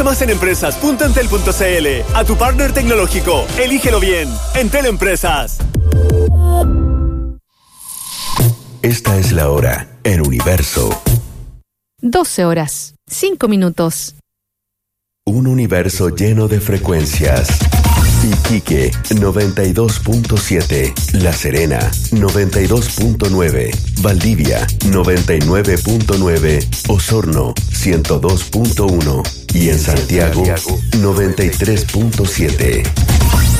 Más en empresas.entel.cl. A tu partner tecnológico. Elígelo bien. Entel Empresas. Esta es la hora en Universo. 12 horas, 5 minutos. Un universo lleno de frecuencias. Iquique 92.7, La Serena 92.9, Valdivia 99.9, Osorno 102.1 y en Santiago 93.7.